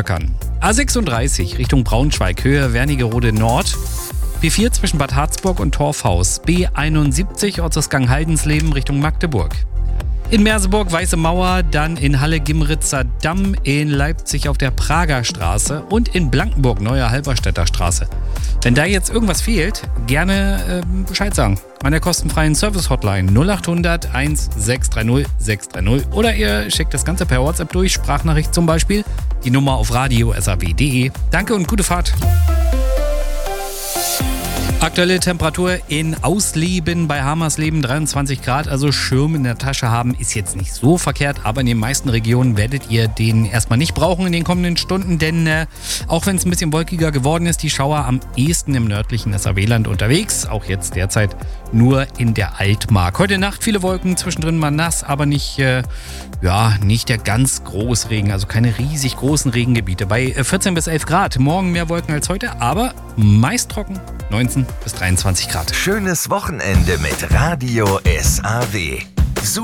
Töckern. A36 Richtung Braunschweig, Höhe Wernigerode Nord. B4 zwischen Bad Harzburg und Torfhaus. B71 Ortsausgang Haldensleben Richtung Magdeburg. In Merseburg Weiße Mauer, dann in Halle Gimritzer Damm, in Leipzig auf der Prager Straße und in Blankenburg Neue Halberstädter Straße. Wenn da jetzt irgendwas fehlt, gerne Bescheid sagen. Meiner kostenfreien Service-Hotline 0800 1630 630 oder ihr schickt das Ganze per WhatsApp durch, Sprachnachricht zum Beispiel, die Nummer auf radio.saw.de. Danke und gute Fahrt. Aktuelle Temperatur in Ausleben bei Hamersleben 23 Grad, also Schirm in der Tasche haben ist jetzt nicht so verkehrt, aber in den meisten Regionen werdet ihr den erstmal nicht brauchen in den kommenden Stunden, denn auch wenn es ein bisschen wolkiger geworden ist, die Schauer am ehesten im nördlichen SAW-Land unterwegs, auch jetzt derzeit nur in der Altmark. Heute Nacht viele Wolken, zwischendrin mal nass, aber nicht der ganz Großregen, also keine riesig großen Regengebiete. Bei 14 bis 11 Grad, morgen mehr Wolken als heute, aber meist trocken, 19 bis 23 Grad. Schönes Wochenende mit Radio SAW.